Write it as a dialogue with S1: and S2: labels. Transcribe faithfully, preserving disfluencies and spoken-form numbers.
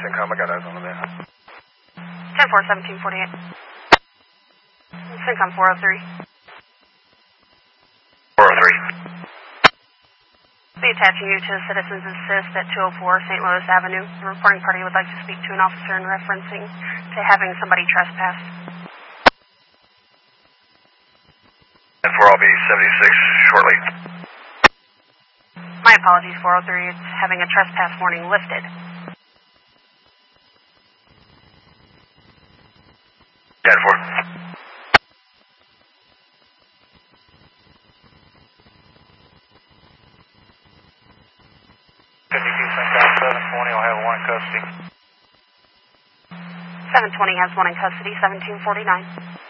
S1: Syncom, I got eyes on the man.
S2: ten four, seventeen forty-eight. Syncom four oh three.
S1: four oh three.
S2: Be attaching you to Citizens Assist at two oh four Saint Louis Avenue. The reporting party would like to speak to an officer in referencing to having somebody trespass.
S1: ten four, I'll be seventy-six shortly.
S2: My apologies, four oh three. It's having a trespass warning lifted.
S1: ten four.
S3: fifty-two Syncom, seven twenty, I'll have one in custody.
S2: seven twenty has one in custody, seventeen forty-nine.